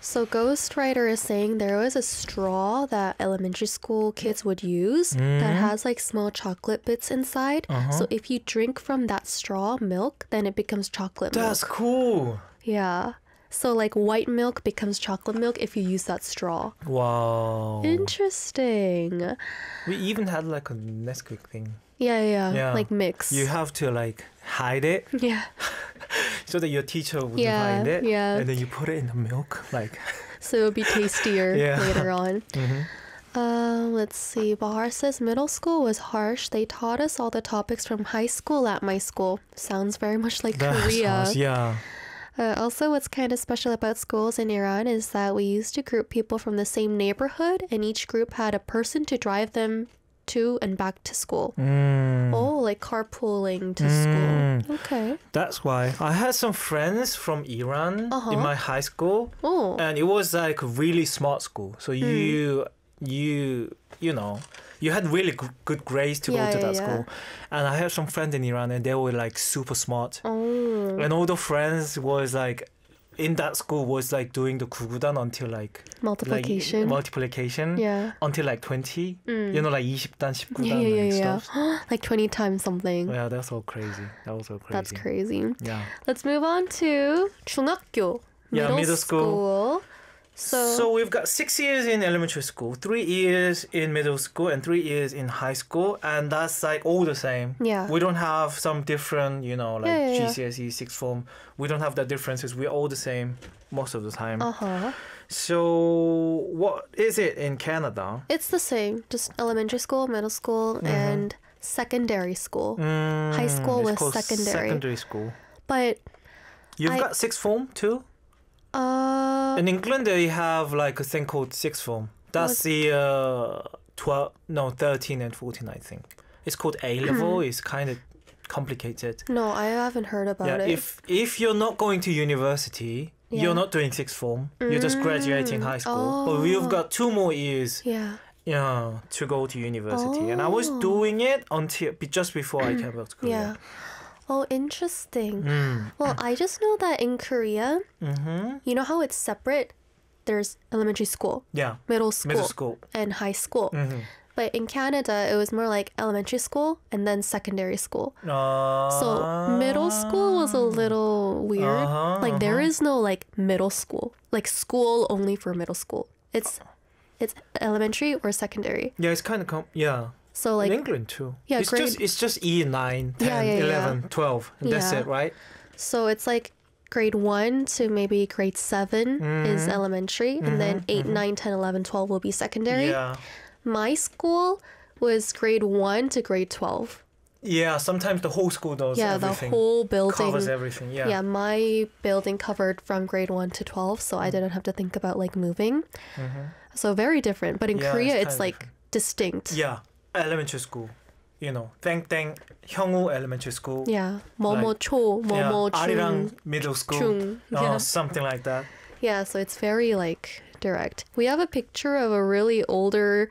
So Ghostwriter is saying there was a straw that elementary school kids would use that has like small chocolate bits inside. So if you drink from that straw milk, then it becomes chocolate milk. That's cool. Yeah. So like white milk becomes chocolate milk if you use that straw. Wow. Interesting. We even had like a Nesquik thing. Yeah. Like mix. You have to like hide it Yeah. so that your teacher wouldn't find it. Yeah. And then you put it in the milk. Like. So it'll be tastier Yeah. later on. Let's see. Bahar says middle school was harsh. They taught us all the topics from high school at my school. Sounds very much like Korea. Yeah. Also, what's kind of special about schools in Iran is that we used to group people from the same neighborhood, and each group had a person to drive them to and back to school. Oh, like carpooling to school. Okay. That's why I had some friends from Iran in my high school. Oh. And it was like a really smart school. So you know, you had really good grades to go to that school. And I have some friends in Iran and they were like super smart. Oh. And all the friends was like in that school was like doing the 구구단 until like Multiplication. Yeah. until like 20. You know, like 20단, 19단 and stuff. Like 20 times something. Yeah, that's so crazy. That was so crazy. That's crazy. Yeah. Let's move on to 중학교. Middle school. So we've got 6 years in elementary school, 3 years in middle school, and 3 years in high school, and that's like all the same. Yeah. We don't have some different, you know, like GCSE, sixth form. We don't have that differences. We're all the same most of the time. So what is it in Canada? It's the same, just elementary school, middle school, and secondary school. High school was secondary. Secondary school. But You've got sixth form too? In England, they have like a thing called sixth form. That's the 13 and 14, I think. It's called A level. It's kind of complicated. No, I haven't heard about it. If you're not going to university, you're not doing sixth form. You're just graduating high school. But we've got 2 more years. To go to university. And I was doing it until just before I came back to Korea. Oh, interesting. Well, I just know that in Korea, you know how it's separate? There's elementary school, middle school, and high school. But in Canada, it was more like elementary school and then secondary school. So middle school was a little weird. Like there is no like middle school, like school only for middle school. It's elementary or secondary. Yeah, it's kind of So like in England too. Yeah, it's just year 9, 10, 11, 12. And that's it, right? So it's like grade 1 to maybe grade 7 is elementary, and then 8, 9, 10, 11, 12 will be secondary. Yeah. My school was grade 1 to grade 12. Yeah, sometimes the whole school does everything. The whole building covers everything. Yeah, my building covered from grade 1 to 12, so I didn't have to think about like moving. So very different. But in Korea, it's like distinct. Yeah, elementary school. You know, Teng Hyungwoo Elementary School. Yeah, Momo Cho, Momo Chung. Arirang Middle School. Something like that. Yeah, so it's very like direct. We have a picture of a really older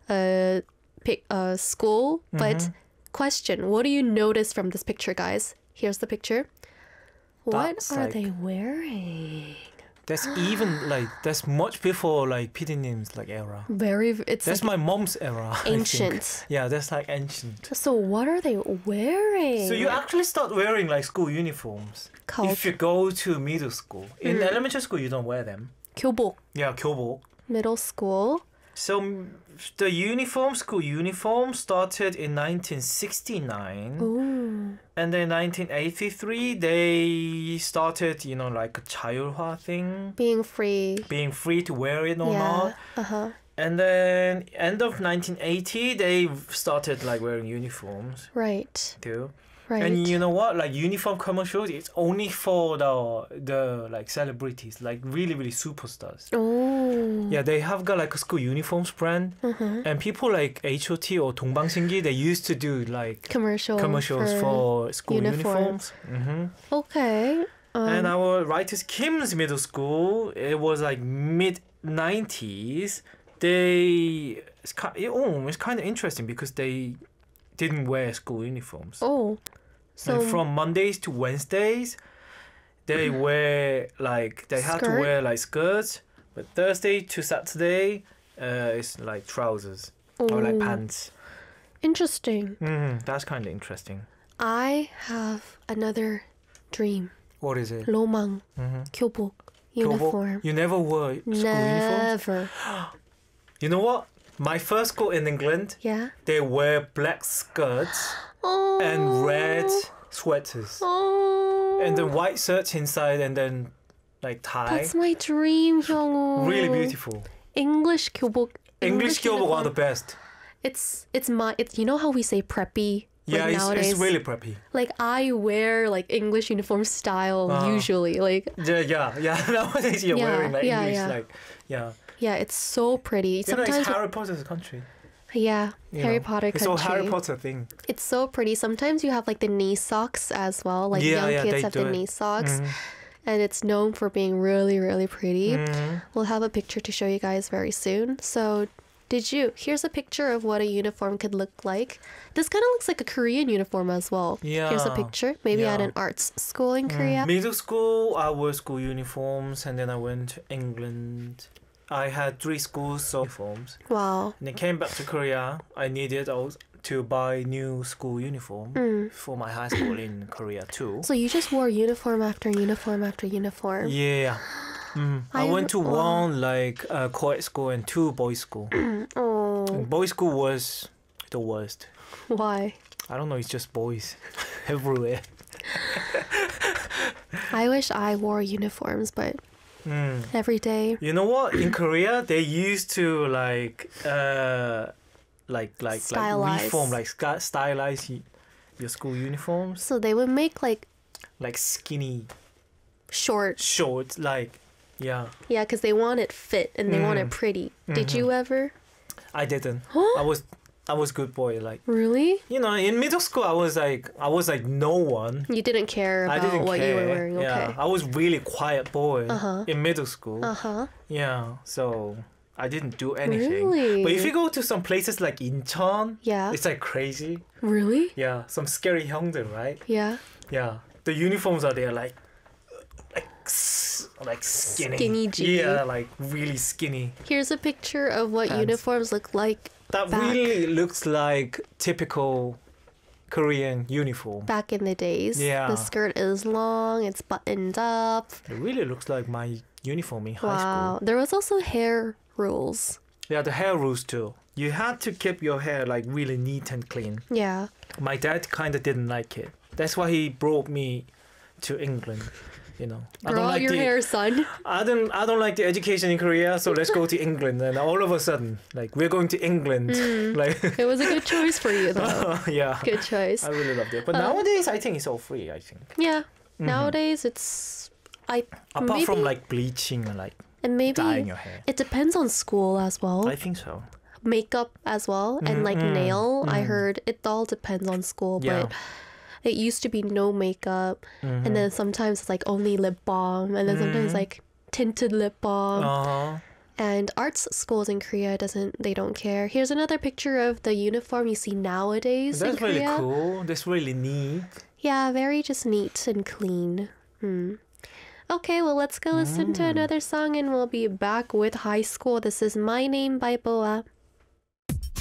school, but question, what do you notice from this picture, guys? Here's the picture. What are they wearing? That's even like that's much before like PD님's like era. That's like my mom's era. Ancient. Yeah, that's like ancient. So what are they wearing? So you actually start wearing like school uniforms if you go to middle school. In elementary school, you don't wear them. 교복. Yeah, 교복. Middle school. So the school uniform started in 1969. Ooh. And then 1983, they started, you know, like a 자율화 thing. Being free to wear it or not. And then end of 1980, they started like wearing uniforms. Right. Too. Right. And you know what? Like uniform commercials, it's only for the like celebrities, like really, really superstars. Oh. Yeah, they have got like a school uniforms brand. And people like H.O.T. or 동방신기, they used to do like commercials for school uniforms. Okay. And our writers Kim's middle school, it was like mid-90s. It's kind of interesting because they didn't wear school uniforms. Oh. So and from Mondays to Wednesdays, they wear like they had to wear like skirts, But Thursday to Saturday is like trousers or like pants. Interesting. That's kind of interesting. I have another dream. What is it? 로망. 교복. Uniform. You never wore school uniforms? Never. You know what? My first school in England, they wear black skirts and red sweaters. And then white shirts inside and then like tie. That's my dream, 형우. Really beautiful. English 교복. English 교복 are the best. It's you know how we say preppy? Yeah, it's really preppy. Like I wear like English uniform style usually. Like yeah. Nowadays you're wearing like English like Yeah, it's so pretty. Sometimes it's Harry Potter's country. Yeah, Harry Potter country. It's all Harry Potter thing. It's so pretty. Sometimes you have like the knee socks as well. Like young kids have the knee socks. And it's known for being really, really pretty. We'll have a picture to show you guys very soon. So here's a picture of what a uniform could look like. This kind of looks like a Korean uniform as well. Yeah. Here's a picture. Maybe at an arts school in Korea. Middle school, I wore school uniforms, and then I went to England. I had 3 schools uniforms. Wow. And I came back to Korea. I needed to buy new school uniform for my high school in Korea too. So you just wore uniform after uniform after uniform. Yeah. I went to one like co-ed school and 2 boys school. Boys school was the worst. Why? I don't know. It's just boys everywhere. I wish I wore uniforms, but every day. You know what? In Korea, they used to like reform, like stylize your school uniforms. So they would make like skinny, short, like. Yeah. Yeah, because they want it fit and they want it pretty. Did you ever? I didn't. I was good boy. Like. Really? You know, in middle school, I was like no one. You didn't care about what you were wearing. Yeah, okay. I was really quiet boy in middle school. Yeah, so I didn't do anything. Really? But if you go to some places like Incheon, it's like crazy. Really? Yeah, some scary 형들, right? Yeah. Yeah, the uniforms are there like skinny G. Yeah, like really skinny. Here's a picture of what uniforms look like. That really looks like typical Korean uniform. Back in the days. Yeah. The skirt is long, it's buttoned up. It really looks like my uniform in high school. There was also hair rules. Yeah, the hair rules too. You had to keep your hair like really neat and clean. Yeah. My dad kind of didn't like it. That's why he brought me to England. You know, grow out your hair, son. I don't like the education in Korea, so let's go to England. And all of a sudden, like we're going to England. Like it was a good choice for you, though. Yeah, good choice. I really loved it. But nowadays, I think it's all free. I think. Yeah, nowadays it's apart from like bleaching and maybe dyeing your hair. It depends on school as well. I think so. Makeup as well, and like nail. I heard it all depends on school, but. It used to be no makeup, and then sometimes it's like only lip balm, and then sometimes like tinted lip balm. And arts schools in Korea they don't care. Here's another picture of the uniform you see nowadays in Korea. That's really cool. That's really neat. Yeah, very just neat and clean. Okay, well let's go listen to another song and we'll be back with high school. This is My Name by BoA.